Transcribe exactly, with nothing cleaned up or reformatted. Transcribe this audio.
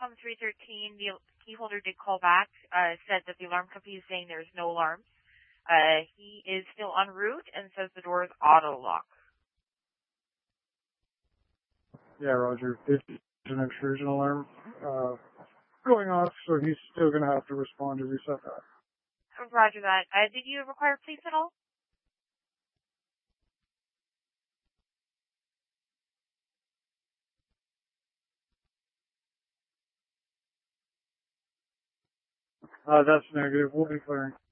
com three thirteen, the key holder did call back, uh, said that the alarm company is saying there's no alarms. Uh, he is still en route and says the door is auto-lock. Yeah, Roger. There's an intrusion alarm uh, going off, so he's still going to have to respond to reset that. Roger that. Uh, did you require police at all? Uh, that's negative. We'll be clearing.